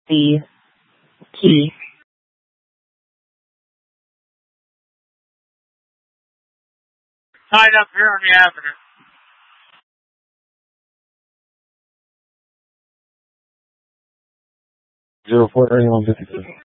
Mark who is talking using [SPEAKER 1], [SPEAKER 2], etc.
[SPEAKER 1] the key.
[SPEAKER 2] Tied up here on the avenue.
[SPEAKER 3] 04 3152.